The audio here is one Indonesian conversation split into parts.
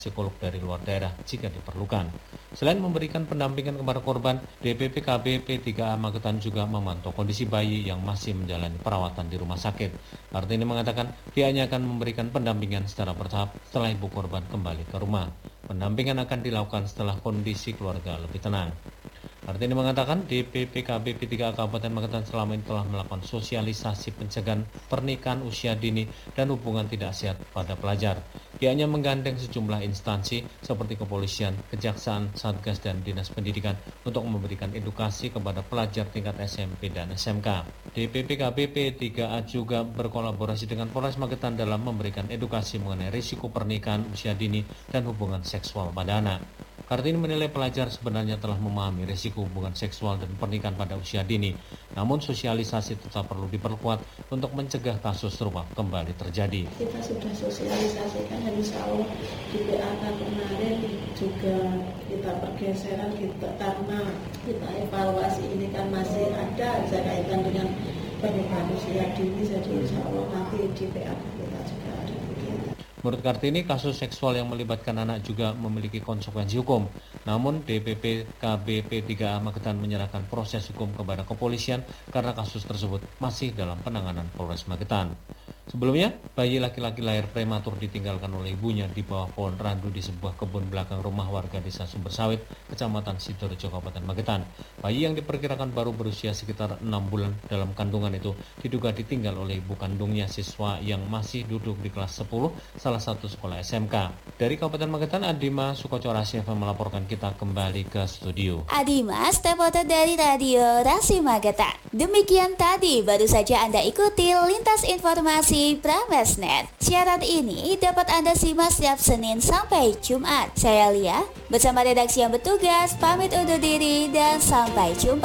psikolog dari luar daerah jika diperlukan. Selain memberikan pendampingan kepada korban, DPPKB P3A Magetan juga memantau kondisi bayi yang masih menjalani perawatan di rumah sakit. Kartini mengatakan pihaknya akan memberikan pendampingan secara bertahap setelah ibu korban kembali ke rumah. Pendampingan akan dilakukan setelah kondisi keluarga lebih tenang. Kartini mengatakan DPPKB P3A Kabupaten Magetan selama ini telah melakukan sosialisasi pencegahan pernikahan usia dini dan hubungan tidak sehat pada pelajar. Pihaknya menggandeng sejumlah instansi seperti kepolisian, kejaksaan, satgas, dan dinas pendidikan untuk memberikan edukasi kepada pelajar tingkat SMP dan SMK. DPPKB P3A juga berkolaborasi dengan Polres Magetan dalam memberikan edukasi mengenai risiko pernikahan usia dini dan hubungan seksual pada anak. Kartini menilai pelajar sebenarnya telah memahami risiko hubungan seksual dan pernikahan pada usia dini, namun sosialisasi tetap perlu diperkuat untuk mencegah kasus serupa kembali terjadi. Kita sudah sosialisasikan, insya Allah di PAK kemarin juga kita pergeseran karena kita evaluasi ini kan masih ada kaitan dengan pernikahan usia dini, jadi insya Allah nanti di PAK kita juga ada. Menurut Kartini, kasus seksual yang melibatkan anak juga memiliki konsekuensi hukum. Namun, DPPKB P3A Magetan menyerahkan proses hukum kepada kepolisian karena kasus tersebut masih dalam penanganan Polres Magetan. Sebelumnya, bayi laki-laki lahir prematur ditinggalkan oleh ibunya di bawah pohon randu di sebuah kebun belakang rumah warga desa Sumbersawit, Kecamatan Sidorejo, Kabupaten Magetan. Bayi yang diperkirakan baru berusia sekitar 6 bulan dalam kandungan itu diduga ditinggal oleh ibu kandungnya, siswa yang masih duduk di kelas 10 salah satu sekolah SMK. Dari Kabupaten Magetan, Adima Sukoco Rasi FM melaporkan. Kita kembali ke studio. Adimas, reporter dari Radio Rasi Magetan. Demikian tadi baru saja Anda ikuti Lintas Informasi Pramesnet. Siaran ini dapat Anda simak setiap Senin sampai Jumat. Saya Lia, bersama redaksi yang bertugas, pamit undur diri dan sampai jumpa.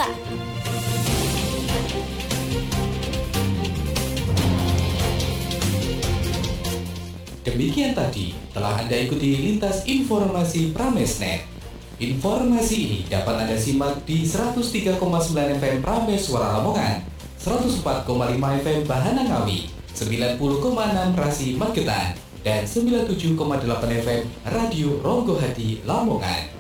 Demikian tadi telah Anda ikuti Lintas Informasi Pramesnet. Informasi ini dapat Anda simak di 103,9 FM Prames Suara Lamongan, 104,5 FM Bahana Ngawi, 90,6 Rasi Magetan, dan 97,8 FM Radio Ronggo Hati Lamongan.